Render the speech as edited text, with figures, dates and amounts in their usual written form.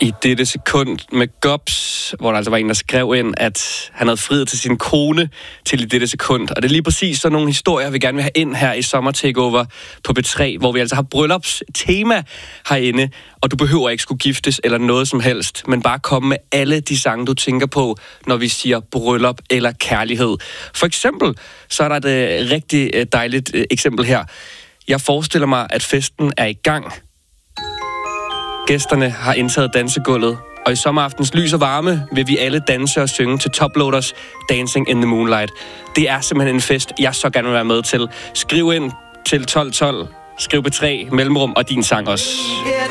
I dette sekund med Gobs, hvor der altså var en, der skrev ind, at han havde friet til sin kone til i dette sekund. Og det er lige præcis sådan nogle historier, vi gerne vil have ind her i Sommer Takeover på B3, hvor vi altså har bryllupstema herinde, og du behøver ikke skulle giftes eller noget som helst, men bare komme med alle de sange, du tænker på, når vi siger bryllup eller kærlighed. For eksempel, så er der et rigtig dejligt eksempel her. Jeg forestiller mig, at festen er i gang. Gæsterne har indtaget dansegulvet, og i sommeраftens lys og varme vil vi alle danse og synge til Toploaders Dancing in the Moonlight. Det er simpelthen en fest, jeg så gerne vil være med til. Skriv ind til 1212, skriv B3, mellemrum og din sang også.